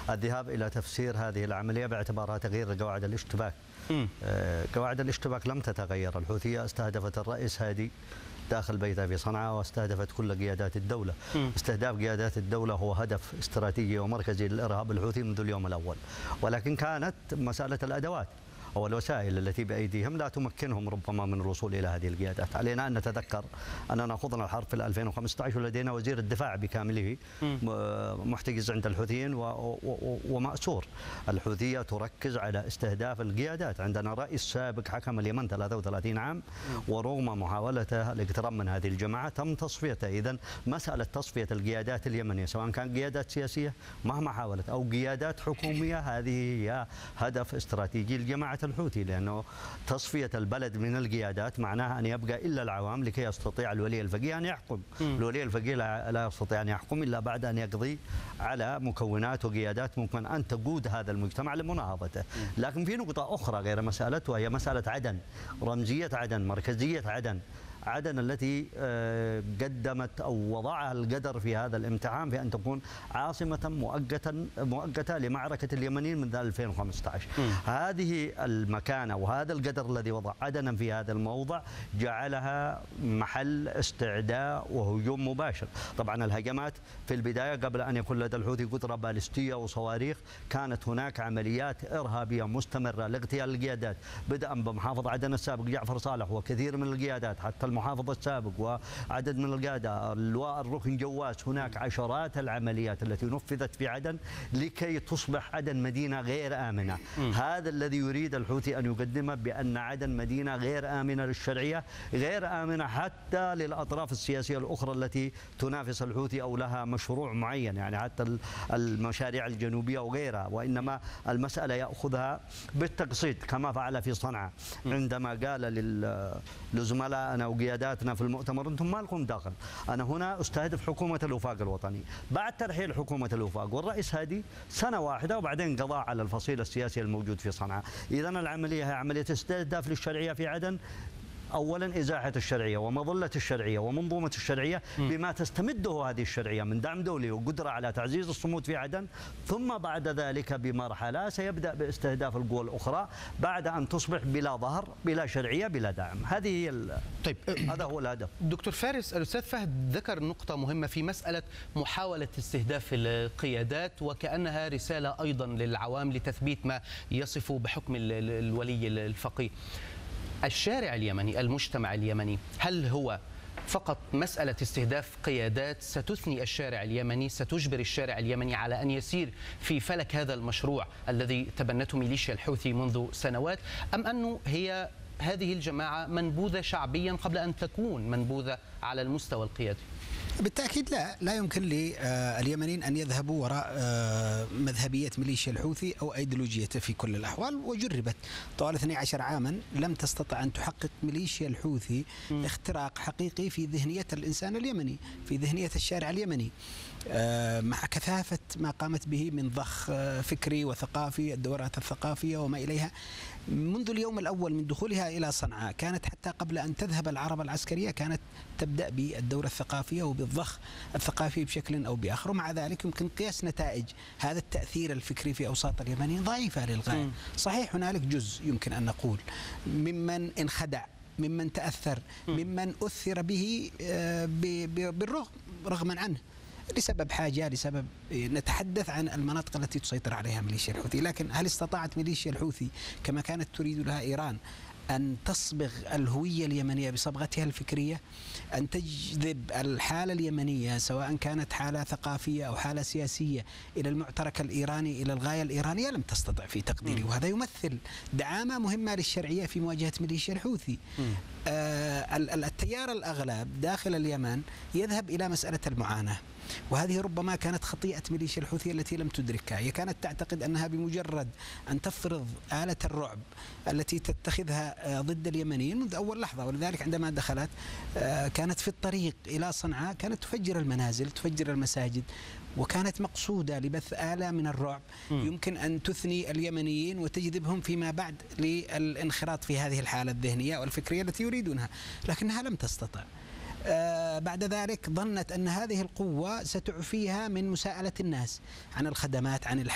الذهاب إلى تفسير هذه العملية باعتبارها تغيير قواعد الاشتباك. قواعد الاشتباك لم تتغير. الحوثية استهدفت الرئيس هادي داخل بيته في صنعاء، واستهدفت كل قيادات الدولة. استهداف قيادات الدولة هو هدف استراتيجي ومركزي للإرهاب الحوثي منذ اليوم الأول، ولكن كانت مسألة الأدوات أو الوسائل التي بأيديهم لا تمكنهم ربما من الوصول إلى هذه القيادات. علينا أن نتذكر أننا خضنا الحرب في 2015 ولدينا وزير الدفاع بكامله محتجز عند الحوثيين ومأسور. الحوثية تركز على استهداف القيادات. عندنا رئيس سابق حكم اليمن 33 عام، ورغم محاولته الاقتراب من هذه الجماعة تم تصفيته. إذن مسألة تصفية القيادات اليمنية سواء كان قيادات سياسية مهما حاولت أو قيادات حكومية، هذه هي هدف استراتيجي لجماعة الحوثي، لأنه تصفية البلد من القيادات معناها أن يبقى إلا العوام لكي يستطيع الولي الفقيه أن يحكم. الولي الفقيه لا يستطيع أن يحكم إلا بعد أن يقضي على مكونات وقيادات ممكن أن تقود هذا المجتمع لمناهضته. لكن في نقطة أخرى غير مسألة، وهي مسألة عدن، رمزية عدن، مركزية عدن. عدن التي قدمت أو وضعها القدر في هذا الامتحان في أن تكون عاصمة مؤقتة لمعركة اليمنيين من 2015. هذه المكانة وهذا القدر الذي وضع عدنا في هذا الموضع جعلها محل استعداء وهجوم مباشر. طبعا الهجمات في البداية قبل أن يكون لدى الحوثي قدرة باليستية وصواريخ، كانت هناك عمليات إرهابية مستمرة لاغتيال القيادات، بدءا بمحافظ عدن السابق جعفر صالح وكثير من القيادات، حتى المحافظ السابق وعدد من القادة، اللواء الركن جواس. هناك عشرات العمليات التي نفذت في عدن لكي تصبح عدن مدينة غير آمنة. هذا الذي يريد الحوثي أن يقدمه، بأن عدن مدينة غير آمنة للشرعية، غير آمنة حتى للأطراف السياسية الأخرى التي تنافس الحوثي أو لها مشروع معين، يعني حتى المشاريع الجنوبية وغيرها. وإنما المسألة يأخذها بالتقسيط كما فعل في صنعاء عندما قال لزملائنا وقياداتنا في المؤتمر: أنتم ما لكم دخل، أنا هنا أستهدف حكومة الوفاق الوطني. بعد ترحيل حكومة الوفاق والرئيس هادي سنة واحدة وبعدين قضاء على الفصيل السياسي الموجود في صنعاء. إذن العملية هي عملية استهداف للشرعية في عدن، أولا إزاحة الشرعية ومظلة الشرعية ومنظومة الشرعية بما تستمده هذه الشرعية من دعم دولي وقدرة على تعزيز الصمود في عدن، ثم بعد ذلك بمرحلة سيبدأ باستهداف القوى الأخرى بعد أن تصبح بلا ظهر، بلا شرعية، بلا دعم. هذه هي طيب، هذا هو الهدف. دكتور فارس، الأستاذ فهد ذكر نقطة مهمة في مسألة محاولة استهداف القيادات، وكأنها رسالة أيضا للعوام لتثبيت ما يصف بحكم الولي الفقيه. الشارع اليمني، المجتمع اليمني، هل هو فقط مسألة استهداف قيادات ستثني الشارع اليمني، ستجبر الشارع اليمني على أن يسير في فلك هذا المشروع الذي تبنته ميليشيا الحوثي منذ سنوات، أم أنه هي هذه الجماعة منبوذة شعبيا قبل أن تكون منبوذة على المستوى القيادي؟ بالتأكيد لا يمكن لليمنيين أن يذهبوا وراء مذهبية ميليشيا الحوثي أو أيديولوجيته في كل الأحوال، وجربت طوال 12 عاما لم تستطع أن تحقق ميليشيا الحوثي اختراق حقيقي في ذهنية الإنسان اليمني، في ذهنية الشارع اليمني، مع كثافة ما قامت به من ضخ فكري وثقافي، الدورات الثقافية وما إليها منذ اليوم الأول من دخولها إلى صنعاء. كانت حتى قبل أن تذهب العربة العسكرية كانت تبدأ بالدورة الثقافية وبالضخ الثقافي بشكل أو بآخر، ومع ذلك يمكن قياس نتائج هذا التأثير الفكري في أوساط اليمنيين ضعيفة للغاية. صحيح هنالك جزء يمكن أن نقول ممن انخدع، ممن تأثر، ممن أثر به رغما عنه لسبب حاجة، لسبب نتحدث عن المناطق التي تسيطر عليها ميليشيا الحوثي. لكن هل استطاعت ميليشيا الحوثي كما كانت تريد لها إيران أن تصبغ الهوية اليمنية بصبغتها الفكرية، أن تجذب الحالة اليمنية سواء كانت حالة ثقافية أو حالة سياسية إلى المعترك الإيراني، إلى الغاية الإيرانية؟ لم تستطع في تقديري، وهذا يمثل دعامة مهمة للشرعية في مواجهة ميليشيا الحوثي. التيار الأغلب داخل اليمن يذهب إلى مسألة المعاناة، وهذه ربما كانت خطيئة ميليشيا الحوثي التي لم تدركها. هي كانت تعتقد أنها بمجرد أن تفرض آلة الرعب التي تتخذها ضد اليمنيين منذ أول لحظة، ولذلك عندما دخلت كانت في الطريق إلى صنعاء كانت تفجر المنازل، تفجر المساجد، وكانت مقصودة لبث آلة من الرعب يمكن أن تثني اليمنيين وتجذبهم فيما بعد للانخراط في هذه الحالة الذهنية والفكرية التي يريدونها، لكنها لم تستطع. بعد ذلك ظنت أن هذه القوة ستعفيها من مساءلة الناس عن الخدمات، عن الحياة.